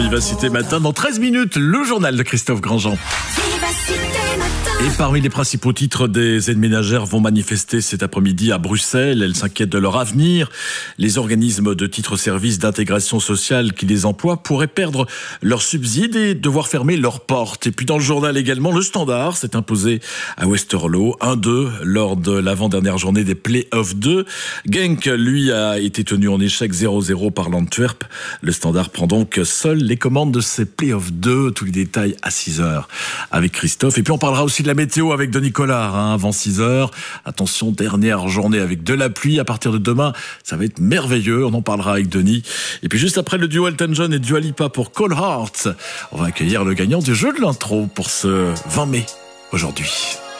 Vivacité Matin, dans 13 minutes, le journal de Christophe Grandjean. Et parmi les principaux titres, des aides ménagères vont manifester cet après-midi à Bruxelles. Elles s'inquiètent de leur avenir. Les organismes de titres-services d'intégration sociale qui les emploient pourraient perdre leurs subsides et devoir fermer leurs portes. Et puis dans le journal également, le Standard s'est imposé à Westerlo 1-2 lors de l'avant-dernière journée des Play-Off 2. Genk, lui, a été tenu en échec 0-0 par l'Antwerp. Le Standard prend donc seul les commandes de ces Play-Off 2. Tous les détails à 6h avec Christophe. Et puis on parlera aussi de la météo avec Denis Collard, avant 6h. Attention, dernière journée avec de la pluie. À partir de demain, ça va être merveilleux. On en parlera avec Denis. Et puis juste après le duo Elton John et Dua Lipa pour Cold Hearts, on va accueillir le gagnant du jeu de l'intro pour ce 20 mai aujourd'hui.